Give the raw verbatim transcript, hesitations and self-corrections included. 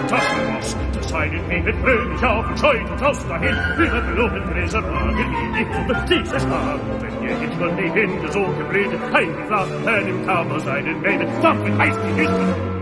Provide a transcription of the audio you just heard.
Taschenross, das seinen Weg mit fröhlich auf den Scheutentross dahin, über Blumengräser wagen die, dieses Abend, wenn ihr nicht von die Hände so geblüht, ein Flachen im Kammer seinen Mähnen, dampfen heißt die nicht.